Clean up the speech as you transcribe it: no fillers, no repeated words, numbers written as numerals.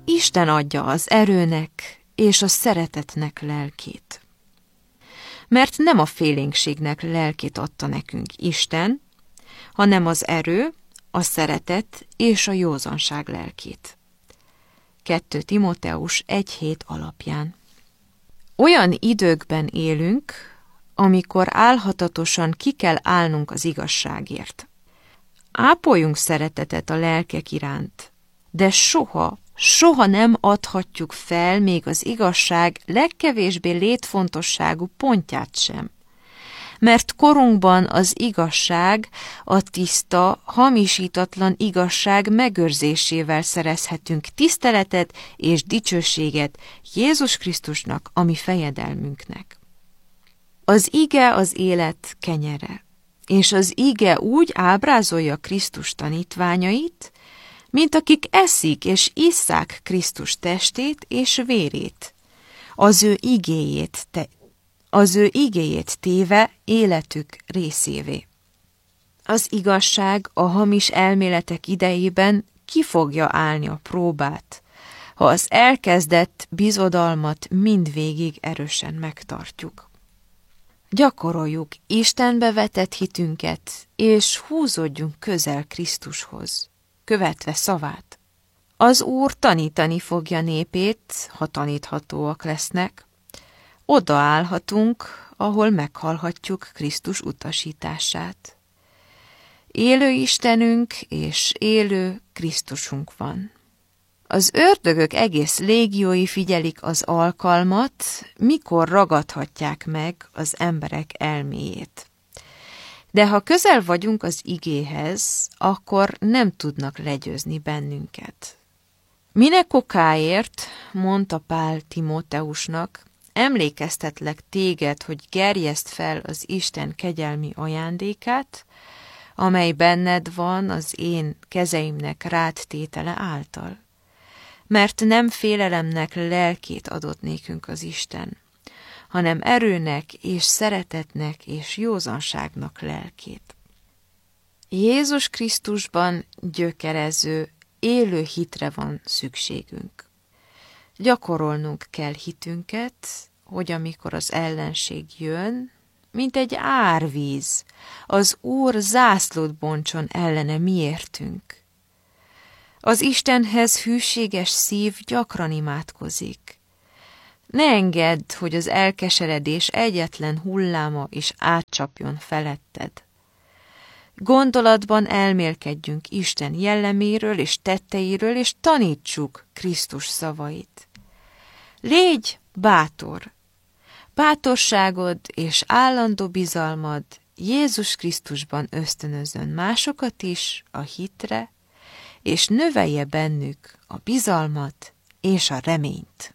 Isten adja az erőnek és a szeretetnek lelkét. Mert nem a félénkségnek lelkét adta nekünk Isten, hanem az erő, a szeretet és a józanság lelkét. 2 Timóteus 1:7 alapján. Olyan időkben élünk, amikor álhatatosan ki kell állnunk az igazságért. Ápoljunk szeretetet a lelkek iránt, de soha nem adhatjuk fel még az igazság legkevésbé létfontosságú pontját sem. Mert korunkban az igazság, a tiszta, hamisítatlan igazság megőrzésével szerezhetünk tiszteletet és dicsőséget Jézus Krisztusnak, a mi fejedelmünknek. Az ige az élet kenyere, és az ige úgy ábrázolja Krisztus tanítványait, mint akik eszik és isszák Krisztus testét és vérét, az ő igéjét téve életük részévé. Az igazság a hamis elméletek idejében ki fogja állni a próbát, ha az elkezdett bizodalmat mindvégig erősen megtartjuk. Gyakoroljuk Istenbe vetett hitünket, és húzódjunk közel Krisztushoz, követve szavát. Az Úr tanítani fogja népét, ha taníthatóak lesznek. Odaállhatunk, ahol meghallhatjuk Krisztus utasítását. Élő Istenünk és élő Krisztusunk van. Az ördögök egész légiói figyelik az alkalmat, mikor ragadhatják meg az emberek elméjét. De ha közel vagyunk az igéhez, akkor nem tudnak legyőzni bennünket. Minek okáért, mondta Pál Timóteusnak, emlékeztetlek téged, hogy gerjeszd fel az Isten kegyelmi ajándékát, amely benned van az én kezeimnek rád tétele által. Mert nem félelemnek lelkét adott nékünk az Isten, hanem erőnek és szeretetnek és józanságnak lelkét. Jézus Krisztusban gyökerező, élő hitre van szükségünk. Gyakorolnunk kell hitünket, hogy amikor az ellenség jön, mint egy árvíz, az Úr zászlót bontson ellene miértünk. Az Istenhez hűséges szív gyakran imádkozik. Ne engedd, hogy az elkeseredés egyetlen hulláma is átcsapjon feletted. Gondolatban elmélkedjünk Isten jelleméről és tetteiről, és tanítsuk Krisztus szavait. Légy bátor! Bátorságod és állandó bizalmad Jézus Krisztusban ösztönözzön másokat is a hitre, és növelje bennük a bizalmat és a reményt.